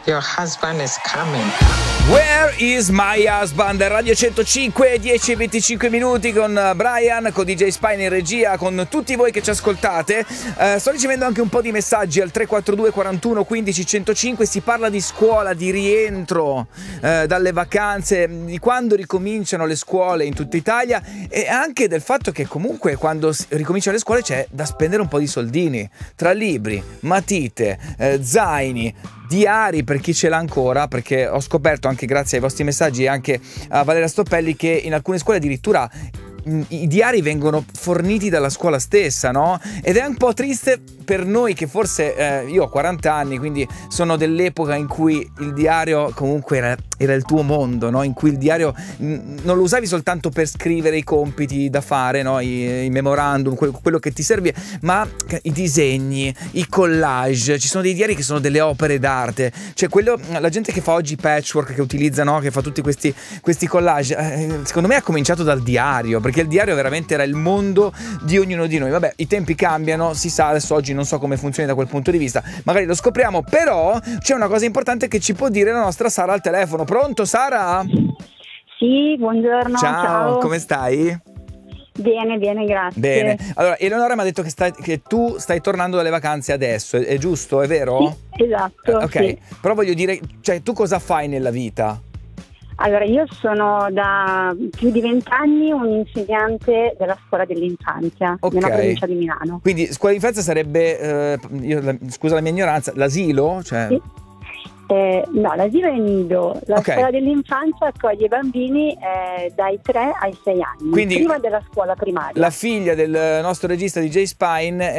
Your husband is coming. Where is my husband? Radio 105, 10 e 25 minuti con Brian, con DJ Spine in regia, con tutti voi che ci ascoltate. Sto ricevendo anche un po' di messaggi al 342 41 15 105. Si parla di scuola, di rientro dalle vacanze, di quando ricominciano le scuole in tutta Italia e anche del fatto che comunque quando ricominciano le scuole c'è da spendere un po' di soldini tra libri, matite, zaini, diari per chi ce l'ha ancora, perché ho scoperto anche grazie ai vostri messaggi e anche a Valeria Stoppelli che in alcune scuole addirittura i diari vengono forniti dalla scuola stessa, no? Ed è un po' triste per noi che forse io ho 40 anni, quindi sono dell'epoca in cui il diario comunque era il tuo mondo, no? In cui il diario non lo usavi soltanto per scrivere i compiti da fare, no? I memorandum, quello che ti serve, ma i disegni, i collage. Ci sono dei diari che sono delle opere d'arte, cioè la gente che fa oggi patchwork, che utilizza, no? Che fa tutti questi collage, secondo me ha cominciato dal diario, perché il diario veramente era il mondo di ognuno di noi. Vabbè, i tempi cambiano, si sa, adesso oggi non so come funzioni da quel punto di vista, magari lo scopriamo, però c'è una cosa importante che ci può dire la nostra Sara al telefono. Pronto, Sara? Sì, buongiorno. Ciao, come stai? Bene, grazie. Bene. Allora, Eleonora mi ha detto che tu stai tornando dalle vacanze adesso, è giusto? È vero? Sì, esatto. Ok, sì. Però voglio dire, cioè, tu cosa fai nella vita? Allora, io sono da più di 20 anni un insegnante della scuola dell'infanzia nella provincia di Milano. Quindi scuola dell'infanzia sarebbe, scusa la mia ignoranza, l'asilo? Cioè... Sì. No, l'asilo è nido. La scuola dell'infanzia accoglie i bambini dai 3 ai 6 anni, quindi prima della scuola primaria. La figlia del nostro regista DJ Spine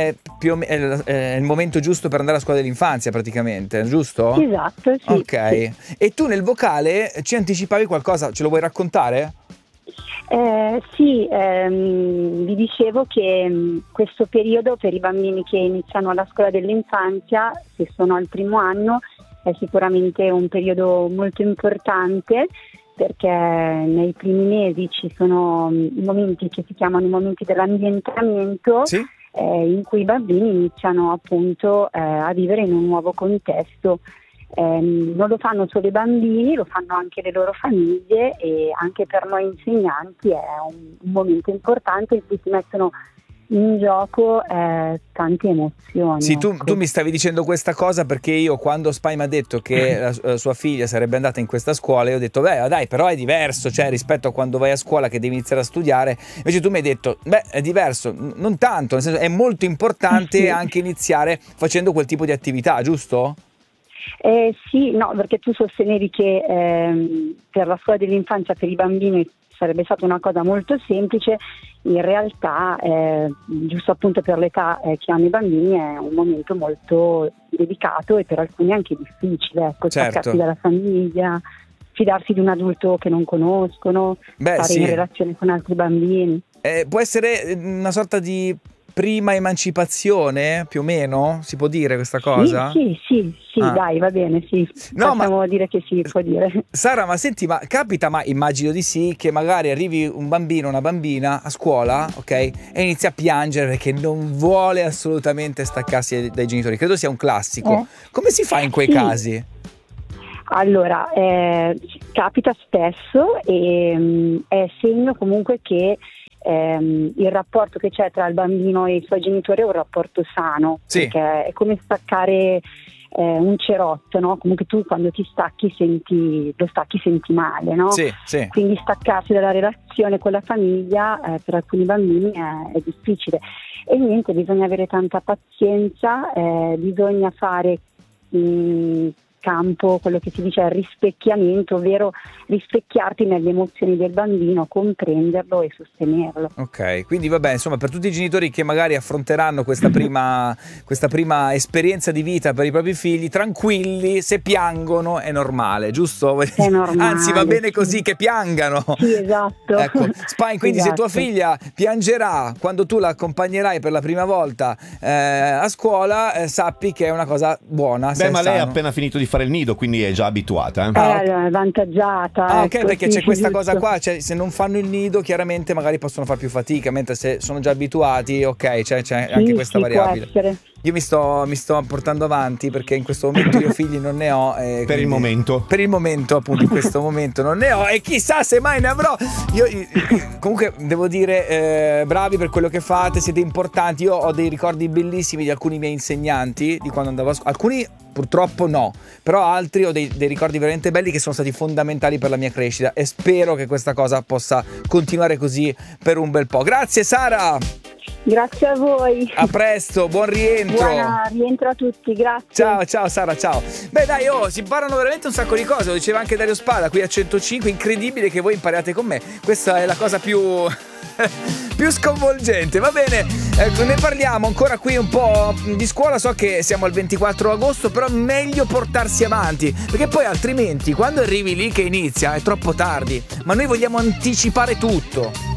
è il momento giusto per andare alla scuola dell'infanzia, praticamente, giusto? Esatto, sì. Ok. Sì. E tu nel vocale ci anticipavi qualcosa? Ce lo vuoi raccontare? Sì, vi dicevo che questo periodo per i bambini che iniziano la scuola dell'infanzia, se sono al primo anno, è sicuramente un periodo molto importante, perché nei primi mesi ci sono i momenti che si chiamano i momenti dell'ambientamento, sì? In cui i bambini iniziano appunto a vivere in un nuovo contesto. Non lo fanno solo i bambini, lo fanno anche le loro famiglie, e anche per noi insegnanti è un momento importante in cui si mettono in gioco tante emozioni. Sì, tu mi stavi dicendo questa cosa perché io, quando Spy mi ha detto che la sua figlia sarebbe andata in questa scuola, io ho detto beh dai, però è diverso, cioè rispetto a quando vai a scuola che devi iniziare a studiare. Invece tu mi hai detto beh, è diverso, non tanto, nel senso è molto importante sì, anche iniziare facendo quel tipo di attività, giusto? Sì, no, perché tu sostenevi che per la scuola dell'infanzia, per i bambini, sarebbe stata una cosa molto semplice. In realtà, giusto appunto per l'età che hanno i bambini, è un momento molto delicato e per alcuni anche difficile, ecco, staccarsi dalla famiglia, fidarsi di un adulto che non conoscono, stare in relazione con altri bambini. Può essere una sorta di prima emancipazione, più o meno? Si può dire questa cosa? Sì, dai, va bene, sì. No, possiamo dire che si può dire. Sara, ma senti, ma capita, ma immagino di sì, che magari arrivi un bambino, una bambina a scuola, ok, e inizia a piangere perché non vuole assolutamente staccarsi dai genitori. Credo sia un classico. Come si fa in quei casi? Allora, capita spesso e è segno comunque che il rapporto che c'è tra il bambino e i suoi genitori è un rapporto sano, sì, perché è come staccare un cerotto, no? Comunque tu quando ti stacchi senti male, no? Sì, sì. Quindi staccarsi dalla relazione con la famiglia per alcuni bambini è difficile, e niente, bisogna avere tanta pazienza, bisogna fare campo, quello che si dice è il rispecchiamento, ovvero rispecchiarti nelle emozioni del bambino, comprenderlo e sostenerlo. Ok, quindi vabbè, insomma, per tutti i genitori che magari affronteranno questa prima esperienza di vita per i propri figli, tranquilli, se piangono è normale, giusto? È normale, anzi, va bene così, che piangano. Sì, esatto. Ecco, Spine, quindi se tua figlia piangerà quando tu la accompagnerai per la prima volta a scuola, sappi che è una cosa buona. Beh, ma lei ha appena finito di fare il nido, quindi è già abituata. È avvantaggiata. Ok, perché c'è questa cosa qua, cioè, se non fanno il nido chiaramente magari possono far più fatica, mentre se sono già abituati, ok, c'è anche questa variabile. Può essere. Io mi sto portando avanti perché in questo momento io figli non ne ho. Per il momento. Per il momento, appunto, in questo momento non ne ho e chissà se mai ne avrò. Io comunque devo dire, bravi per quello che fate, siete importanti. Io ho dei ricordi bellissimi di alcuni miei insegnanti, di quando andavo a scuola. Alcuni purtroppo no, però altri ho dei ricordi veramente belli che sono stati fondamentali per la mia crescita e spero che questa cosa possa continuare così per un bel po'. Grazie Sara! Grazie a voi. A presto, buon rientro. Buon rientro a tutti, grazie. Ciao Sara, ciao. Beh dai, si imparano veramente un sacco di cose, lo diceva anche Dario Spada qui a 105, incredibile che voi impariate con me. Questa è la cosa più sconvolgente. Va bene, ne parliamo ancora qui un po' di scuola. So che siamo al 24 agosto, però meglio portarsi avanti, perché poi altrimenti quando arrivi lì che inizia è troppo tardi. Ma noi vogliamo anticipare tutto.